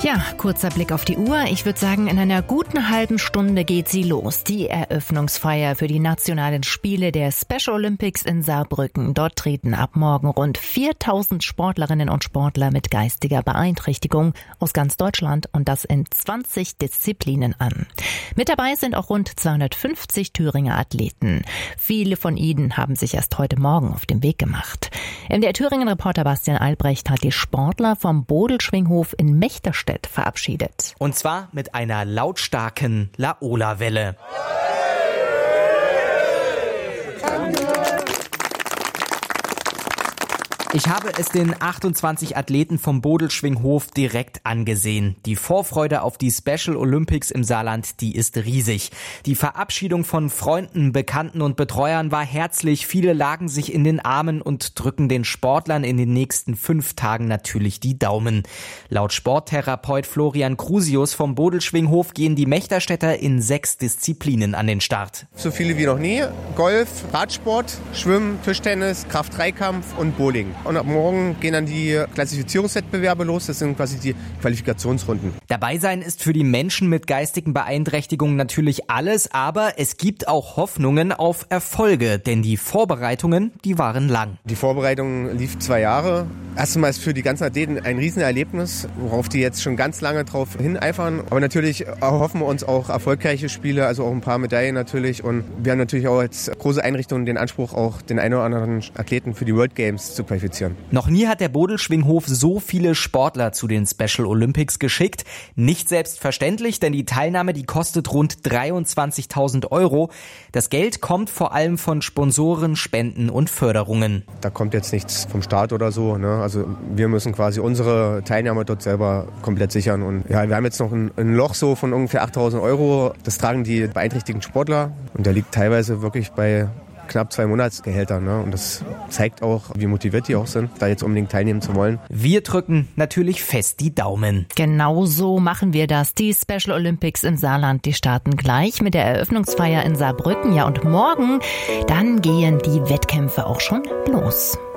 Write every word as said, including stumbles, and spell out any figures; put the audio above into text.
Ja, kurzer Blick auf die Uhr. Ich würde sagen, in einer guten halben Stunde geht sie los. Die Eröffnungsfeier für die nationalen Spiele der Special Olympics in Saarbrücken. Dort treten ab morgen rund viertausend Sportlerinnen und Sportler mit geistiger Beeinträchtigung aus ganz Deutschland und das in zwanzig Disziplinen an. Mit dabei sind auch rund zweihundertfünfzig Thüringer Athleten. Viele von ihnen haben sich erst heute Morgen auf den Weg gemacht. M D R Thüringen-Reporter Bastian Albrecht hat die Sportler vom Bodelschwinghof in Mechterstedt verabschiedet. Und zwar mit einer lautstarken Laola-Welle. Ich habe es den achtundzwanzig Athleten vom Bodelschwinghof direkt angesehen. Die Vorfreude auf die Special Olympics im Saarland, die ist riesig. Die Verabschiedung von Freunden, Bekannten und Betreuern war herzlich. Viele lagen sich in den Armen und drücken den Sportlern in den nächsten fünf Tagen natürlich die Daumen. Laut Sporttherapeut Florian Crusius vom Bodelschwinghof gehen die Mechterstädter in sechs Disziplinen an den Start. So viele wie noch nie. Golf, Radsport, Schwimmen, Tischtennis, Kraft-Dreikampf und Bowling. Und ab morgen gehen dann die Klassifizierungswettbewerbe los. Das sind quasi die Qualifikationsrunden. Dabei sein ist für die Menschen mit geistigen Beeinträchtigungen natürlich alles, aber es gibt auch Hoffnungen auf Erfolge, denn die Vorbereitungen, die waren lang. Die Vorbereitung lief zwei Jahre. Erstmal ist für die ganzen Athleten ein Riesenerlebnis, worauf die jetzt schon ganz lange drauf hineifern. Aber natürlich erhoffen wir uns auch erfolgreiche Spiele, also auch ein paar Medaillen natürlich. Und wir haben natürlich auch als große Einrichtung den Anspruch, auch den einen oder anderen Athleten für die World Games zu qualifizieren. Noch nie hat der Bodelschwinghof so viele Sportler zu den Special Olympics geschickt. Nicht selbstverständlich, denn die Teilnahme, die kostet rund dreiundzwanzigtausend Euro. Das Geld kommt vor allem von Sponsoren, Spenden und Förderungen. Da kommt jetzt nichts vom Staat oder so, ne? Also wir müssen quasi unsere Teilnahme dort selber komplett sichern. Und ja, wir haben jetzt noch ein, ein Loch so von ungefähr achttausend Euro. Das tragen die beeinträchtigten Sportler. Und der liegt teilweise wirklich bei knapp zwei Monatsgehälter, ne? Und das zeigt auch, wie motiviert die auch sind, da jetzt unbedingt teilnehmen zu wollen. Wir drücken natürlich fest die Daumen. Genau so machen wir das. Die Special Olympics im Saarland, die starten gleich mit der Eröffnungsfeier in Saarbrücken. Ja, und morgen, dann gehen die Wettkämpfe auch schon los.